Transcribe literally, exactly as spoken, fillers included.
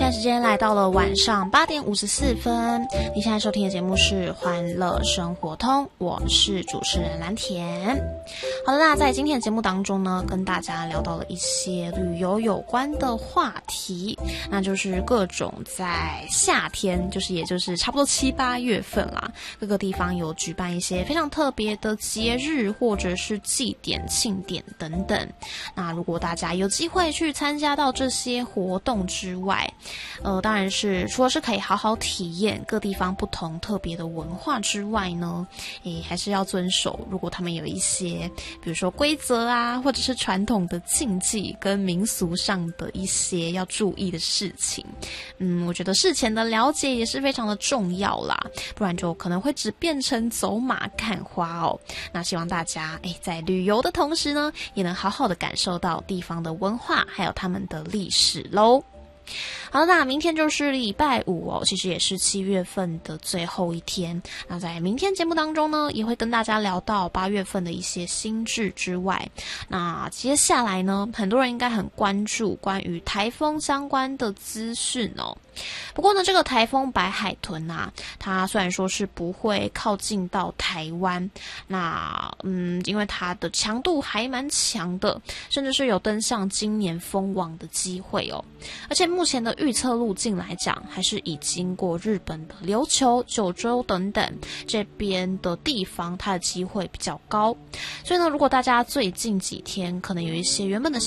在时间来到了晚上八点五十四分，你现在收听的节目是欢乐生活通，我是主持人蓝田。好的，那在今天的节目当中呢，跟大家聊到了一些旅游有关的话题，那就是各种在夏天，就是也就是差不多七八月份啦，各个地方有举办一些非常特别的节日或者是祭典、庆典等等。那如果大家有机会去参加到这些活动之外，呃，当然是除了是可以好好体验各地方不同特别的文化之外呢，诶，还是要遵守，如果他们有一些比如说规则啊，或者是传统的禁忌跟民俗上的一些要注意的事情，嗯，我觉得事前的了解也是非常的重要啦，不然就可能会只变成走马看花哦。那希望大家诶在旅游的同时呢，也能好好的感受到地方的文化还有他们的历史咯。好，那明天就是礼拜五哦，其实也是七月份的最后一天。那在明天节目当中呢，也会跟大家聊到八月份的一些新制之外，那接下来呢，很多人应该很关注关于台风相关的资讯哦。不过呢，这个台风白海豚啊，它虽然说是不会靠近到台湾，那嗯，因为它的强度还蛮强的，甚至是有登上今年封网的机会哦。而且目前的预测路径来讲，还是以经过日本的琉球、九州等等这边的地方，它的机会比较高。所以呢，如果大家最近几天可能有一些原本的